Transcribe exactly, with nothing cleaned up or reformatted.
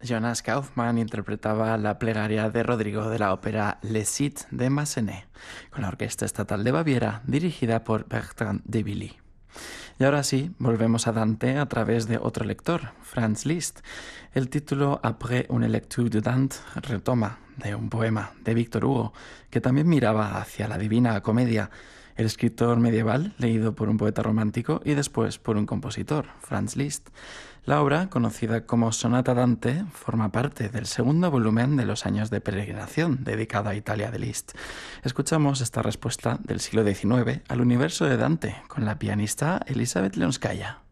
Jonas Kaufmann interpretaba la plegaria de Rodrigo de la ópera Les Cid de Massenet, con la Orquesta Estatal de Baviera, dirigida por Bertrand de Billy. Y ahora sí, volvemos a Dante a través de otro lector, Franz Liszt. El título Après une lecture de Dante retoma de un poema de Víctor Hugo, que también miraba hacia la Divina Comedia, el escritor medieval leído por un poeta romántico y después por un compositor, Franz Liszt. La obra, conocida como Sonata Dante, forma parte del segundo volumen de Los años de peregrinación, dedicado a Italia de Liszt. Escuchamos esta respuesta del siglo diecinueve al universo de Dante con la pianista Elizabeth Leonskaya.